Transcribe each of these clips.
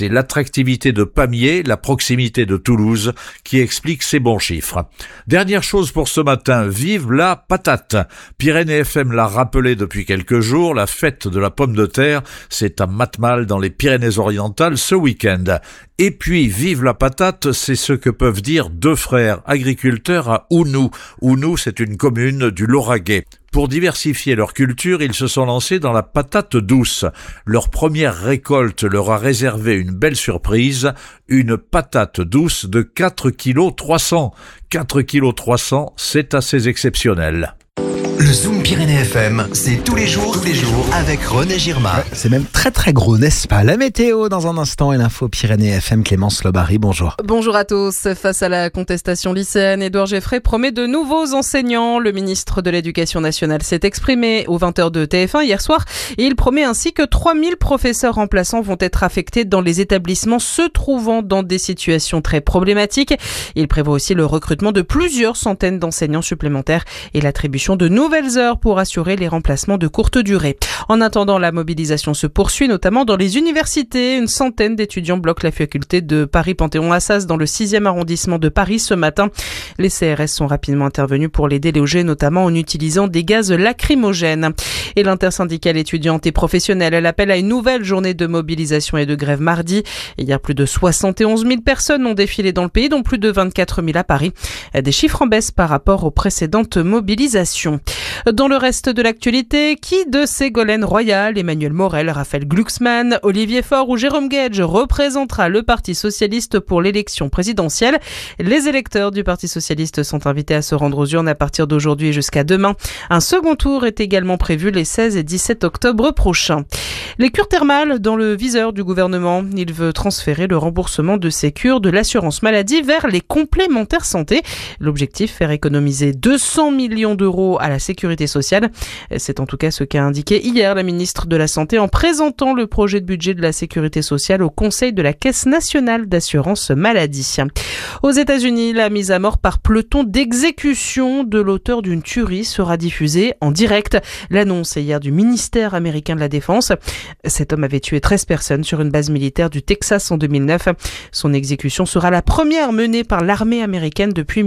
c'est l'attractivité de Pamiers, la proximité de Toulouse, qui explique ces bons chiffres. Dernière chose pour ce matin, vive la patate. Pyrénées FM l'a rappelé depuis quelques jours, la fête de la pomme de terre, c'est à Matmal dans les Pyrénées-Orientales ce week-end. Et puis, vive la patate, c'est ce que peuvent dire deux frères agriculteurs à Ounou. Ounou, c'est une commune du Lauragais. Pour diversifier leur culture, ils se sont lancés dans la patate douce. Leur première récolte leur a réservé une belle surprise, une patate douce de 4,3 kg. 4,3 kg, c'est assez exceptionnel. Le Zoom Pyrénées FM, c'est tous les jours avec René Girma. Ouais, c'est même très très gros, n'est-ce pas? La météo dans un instant et l'info Pyrénées FM, Clémence Lobary, bonjour. Bonjour à tous. Face à la contestation lycéenne, Édouard Geffray promet de nouveaux enseignants. Le ministre de l'Éducation nationale s'est exprimé aux 20h de TF1 hier soir et il promet ainsi que 3000 professeurs remplaçants vont être affectés dans les établissements se trouvant dans des situations très problématiques. Il prévoit aussi le recrutement de plusieurs centaines d'enseignants supplémentaires et l'attribution de nouvelles heures pour assurer les remplacements de courte durée. En attendant, la mobilisation se poursuit, notamment dans les universités. Une centaine d'étudiants bloquent la faculté de Paris-Panthéon-Assas dans le 6e arrondissement de Paris ce matin. Les CRS sont rapidement intervenus pour les déloger, notamment en utilisant des gaz lacrymogènes. Et l'intersyndicale étudiante et professionnelle, elle appelle à une nouvelle journée de mobilisation et de grève mardi. Hier, plus de 71 000 personnes ont défilé dans le pays, dont plus de 24 000 à Paris. Des chiffres en baisse par rapport aux précédentes mobilisations. Dans le reste de l'actualité, qui de Ségolène Royal, Emmanuel Morel, Raphaël Glucksmann, Olivier Faure ou Jérôme Guedj représentera le Parti socialiste pour l'élection présidentielle? Les électeurs du Parti socialiste sont invités à se rendre aux urnes à partir d'aujourd'hui et jusqu'à demain. Un second tour est également prévu les 16 et 17 octobre prochains. Les cures thermales dans le viseur du gouvernement. Il veut transférer le remboursement de ces cures de l'assurance maladie vers les complémentaires santé. L'objectif, faire économiser 200 millions d'euros à la sécurité sociale. C'est en tout cas ce qu'a indiqué hier la ministre de la Santé en présentant le projet de budget de la sécurité sociale au Conseil de la Caisse nationale d'assurance maladie. Aux États-Unis, la mise à mort par peloton d'exécution de l'auteur d'une tuerie sera diffusée en direct. L'annonce est hier du ministère américain de la Défense. Cet homme avait tué 13 personnes sur une base militaire du Texas en 2009. Son exécution sera la première menée par l'armée américaine depuis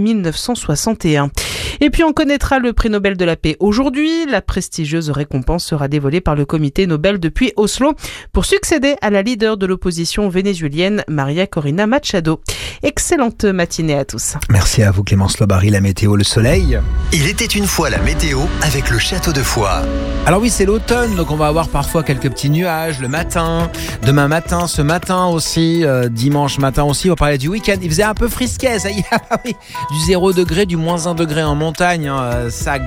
1961. Et puis on connaîtra le prix Nobel de la paix aujourd'hui. La prestigieuse récompense sera dévoilée par le comité Nobel depuis Oslo pour succéder à la leader de l'opposition vénézuélienne Maria Corina Machado. Excellente matinée à tous. Merci à vous Clémence Lobary, la météo, le soleil. Il était une fois la météo avec le château de Foix. Alors oui, c'est l'automne, donc on va avoir parfois quelques petits nuages le matin, demain matin, ce matin aussi, dimanche matin aussi. On va parler du week-end. Il faisait un peu frisquet, ça y est, oui. Du 0 degré, du moins 1 degré en montagne. Ça,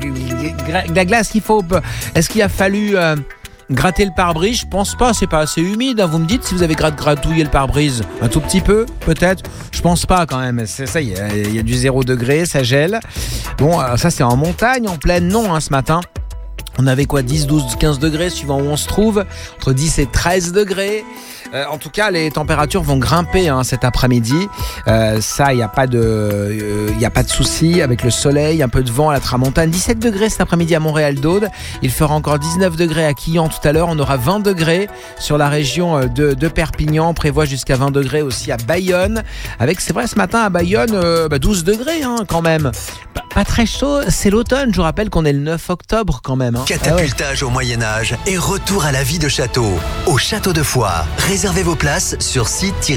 la glace qu'il faut. Est-ce qu'il a fallu gratter le pare-brise? Je pense pas, c'est pas assez humide. Vous me dites si vous avez gratouillé le pare-brise un tout petit peu, peut-être. Je pense pas quand même. Ça y est, il y a du 0 degré, ça gèle. Bon, ça c'est en montagne, en plaine, non, ce matin. On avait quoi, 10, 12, 15 degrés suivant où on se trouve, entre 10 et 13 degrés. En tout cas, les températures vont grimper cet après-midi. Ça, il n'y a pas de souci avec le soleil, un peu de vent à la tramontane. 17 degrés cet après-midi à Montréal-d'Aude. Il fera encore 19 degrés à Quillan tout à l'heure. On aura 20 degrés sur la région de Perpignan. On prévoit jusqu'à 20 degrés aussi à Bayonne. Avec, c'est vrai, ce matin à Bayonne, 12 degrés quand même. Pas très chaud, c'est l'automne. Je vous rappelle qu'on est le 9 octobre quand même. Catapultage au Moyen-Âge et retour à la vie de château. Au château de Foix. Réservez vos places sur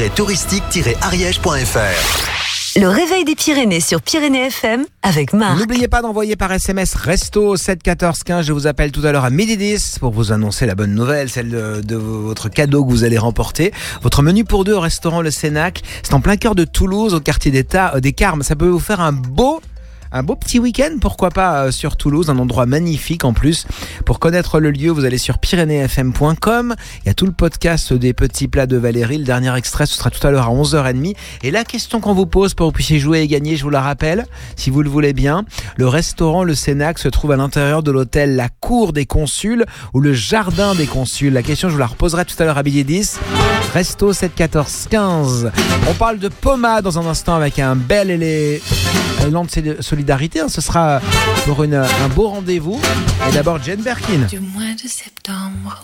site-touristique-ariège.fr. Le réveil des Pyrénées sur Pyrénées FM avec Marc. N'oubliez pas d'envoyer par SMS resto 7 14 15. Je vous appelle tout à l'heure à 12h10 pour vous annoncer la bonne nouvelle, celle de votre cadeau que vous allez remporter. Votre menu pour deux au restaurant Le Cénacle. C'est en plein cœur de Toulouse, au quartier des Carmes. Ça peut vous faire un beau petit week-end, pourquoi pas sur Toulouse, un endroit magnifique en plus. Pour connaître le lieu, vous allez sur pyrénéesfm.com. Il y a tout le podcast des petits plats de Valérie. Le dernier extrait, ce sera tout à l'heure à 11h30. Et la question qu'on vous pose pour que vous puissiez jouer et gagner, je vous la rappelle, si vous le voulez bien. Le restaurant Le Cénacle se trouve à l'intérieur de l'hôtel La Cour des Consuls ou le Jardin des Consuls. La question, je vous la reposerai tout à l'heure à 12h10. Resto 7 14 15. On parle de Poma dans un instant avec un bel élan de solidarité. Ce sera pour un beau rendez-vous. Et d'abord Jane Birkin. Du mois de septembre